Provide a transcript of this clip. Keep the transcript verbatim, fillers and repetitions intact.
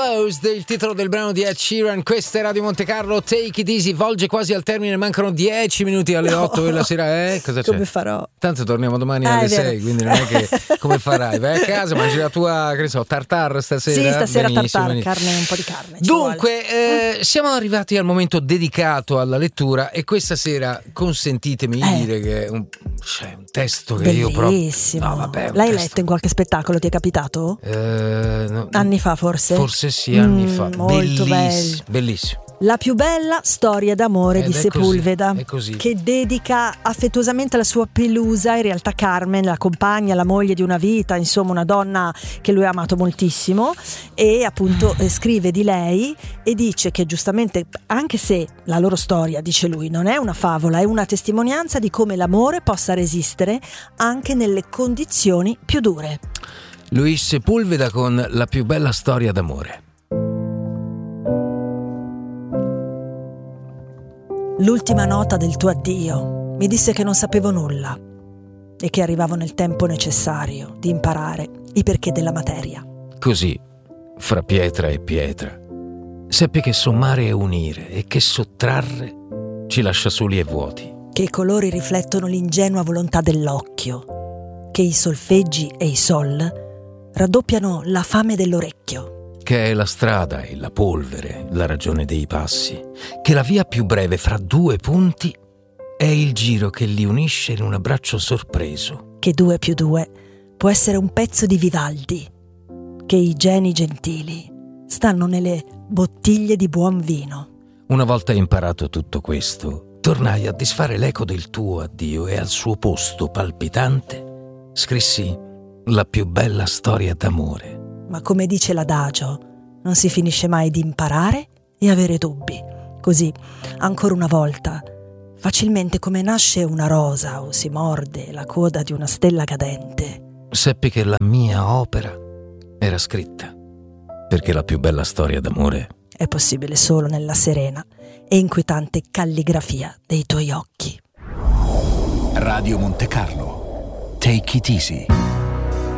Closed, il titolo del brano di Ed Sheeran. Questa è Radio Monte Carlo, Take It Easy, volge quasi al termine, mancano dieci minuti alle no. otto della sera. Eh? Cosa c'è? Come farò? Tanto torniamo domani ah, alle sei, quindi non è che come farai? Vai a casa, mangi la tua, che ne so, tartar stasera. Sì, stasera benissimo, tartar, benissimo. carne, un po' di carne. Dunque, eh, siamo arrivati al momento dedicato alla lettura e questa sera consentitemi di eh. dire che è un, cioè, un testo che Bellissimo. io proprio... No, vabbè, l'hai testo... letto in qualche spettacolo? Ti è capitato? Eh, no, anni fa forse? Forse sì, anni mm, fa. Molto bellissimo, bellissimo. La più bella storia d'amore Ed di è Sepulveda, così, è così. che dedica affettuosamente alla sua pelusa, in realtà Carmen, la compagna, la moglie di una vita, insomma una donna che lui ha amato moltissimo, e appunto eh, scrive di lei e dice che giustamente, anche se la loro storia, dice lui, non è una favola, è una testimonianza di come l'amore possa resistere anche nelle condizioni più dure. Luis Sepulveda con La più bella storia d'amore. L'ultima nota del tuo addio mi disse che non sapevo nulla e che arrivavo nel tempo necessario di imparare i perché della materia. Così, fra pietra e pietra, seppi che sommare è unire e che sottrarre ci lascia soli e vuoti. Che i colori riflettono l'ingenua volontà dell'occhio, che i solfeggi e i sol raddoppiano la fame dell'orecchio. Che è la strada e la polvere la ragione dei passi, che la via più breve fra due punti è il giro che li unisce in un abbraccio sorpreso. Che due più due può essere un pezzo di Vivaldi, che i geni gentili stanno nelle bottiglie di buon vino. Una volta imparato tutto questo, tornai a disfare l'eco del tuo addio e al suo posto palpitante scrissi la più bella storia d'amore. Ma come dice l'adagio, non si finisce mai di imparare e avere dubbi. Così, ancora una volta, facilmente come nasce una rosa o si morde la coda di una stella cadente, seppi che la mia opera era scritta, perché la più bella storia d'amore è possibile solo nella serena e inquietante calligrafia dei tuoi occhi. Radio Monte Carlo. Take it easy.